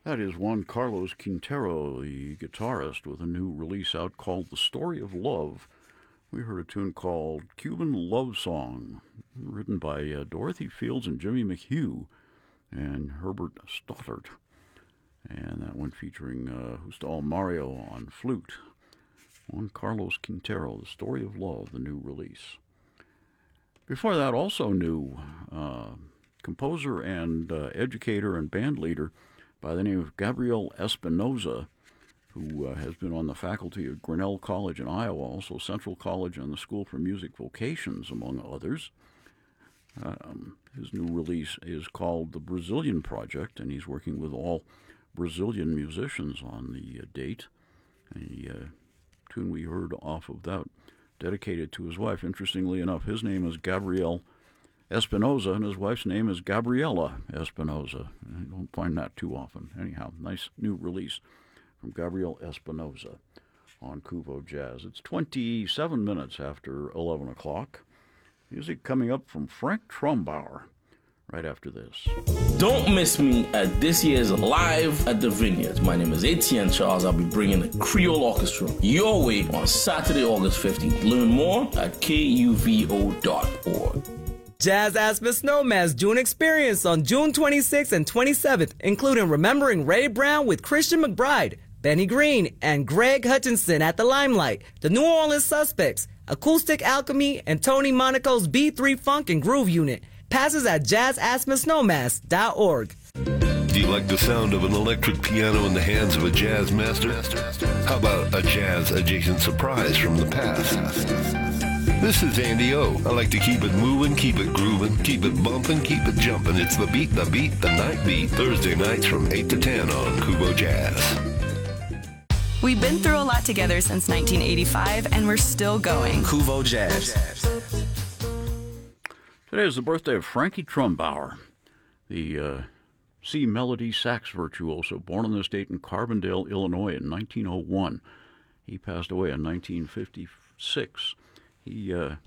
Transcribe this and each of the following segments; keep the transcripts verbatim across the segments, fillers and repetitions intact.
That is Juan Carlos Quintero, the guitarist, with a new release out called The Story of Love. We heard a tune called Cuban Love Song, written by uh, Dorothy Fields and Jimmy McHugh and Herbert Stoddart. And that one featuring uh, Justo Mario on flute. Juan Carlos Quintero, The Story of Love, the new release. Before that, also new, uh, composer and uh, educator and band leader by the name of Gabriel Espinoza, who uh, has been on the faculty of Grinnell College in Iowa, also Central College and the School for Music Vocations, among others. Um, his new release is called The Brazilian Project, and he's working with all Brazilian musicians on the uh, date. The uh, tune we heard off of that, dedicated to his wife. Interestingly enough, his name is Gabriel Espinoza, and his wife's name is Gabriela Espinoza. I don't find that too often. Anyhow, nice new release from Gabriel Espinoza on Kuvo Jazz. It's twenty-seven minutes after eleven o'clock. Music coming up from Frank Trumbauer right after this. Don't miss me at this year's Live at the Vineyards. My name is Etienne Charles. I'll be bringing the Creole Orchestra your way on Saturday, August fifteenth. Learn more at K U V O dot org. Jazz Aspen Snowman's June experience on June twenty-sixth and twenty-seventh, including Remembering Ray Brown with Christian McBride, Benny Green, and Greg Hutchinson at the Limelight, the New Orleans Suspects, Acoustic Alchemy, and Tony Monaco's B three Funk and Groove Unit. Passes at jazz aspen snowmass dot org. Do you like the sound of an electric piano in the hands of a jazz master? How about a jazz-adjacent surprise from the past? This is Andy O. I like to keep it moving, keep it grooving, keep it bumping, keep it jumping. It's the beat, the beat, the night beat. Thursday nights from eight to ten on Kuvo Jazz. We've been through a lot together since nineteen eighty-five, and we're still going. Kuvo Jazz. Today is the birthday of Frankie Trumbauer, the uh, C melody sax virtuoso, born in this state in Carbondale, Illinois in nineteen oh one. He passed away in nineteen fifty-six. He uh,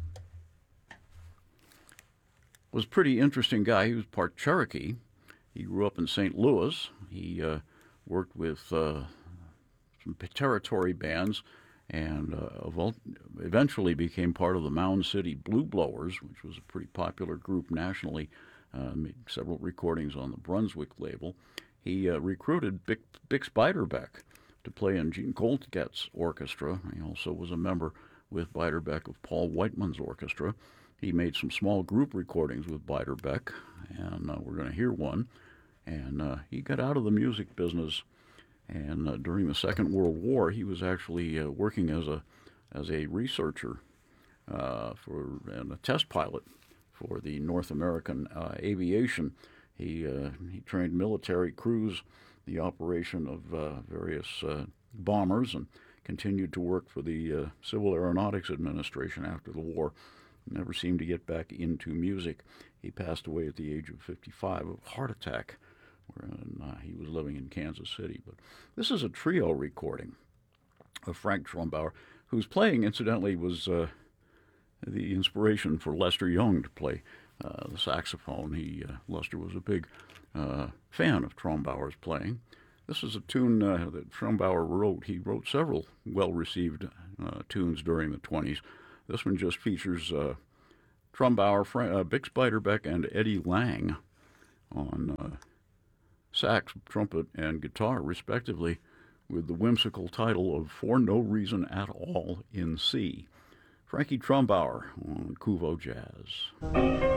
was a pretty interesting guy. He was part Cherokee. He grew up in Saint Louis. He uh, worked with uh, some territory bands and uh, eventually became part of the Mound City Blue Blowers, which was a pretty popular group nationally, uh, made several recordings on the Brunswick label. He uh, recruited Bix, Bix Beiderbecke to play in Gene Goldget's orchestra. He also was a member with Beiderbecke of Paul Whiteman's orchestra. He made some small group recordings with Beiderbecke, and uh, we're going to hear one. And uh, he got out of the music business. And uh, during the Second World War, he was actually uh, working as a as a researcher uh, for and a test pilot for the North American uh, aviation. He uh, he trained military crews, the operation of uh, various uh, bombers, and continued to work for the uh, Civil Aeronautics Administration after the war. Never seemed to get back into music. He passed away at the age of fifty-five of a heart attack. And, uh, he was living in Kansas City. But this is a trio recording of Frank Trumbauer, whose playing, incidentally, was uh, the inspiration for Lester Young to play uh, the saxophone. He uh, Lester was a big uh, fan of Trumbauer's playing. This is a tune uh, that Trumbauer wrote. He wrote several well-received uh, tunes during the twenties. This one just features uh, Trumbauer, Fra- uh, Bix Beiderbecke, and Eddie Lang on uh, sax, trumpet, and guitar, respectively, with the whimsical title of For No Reason at All in C. Frankie Trumbauer on Kuvo Jazz.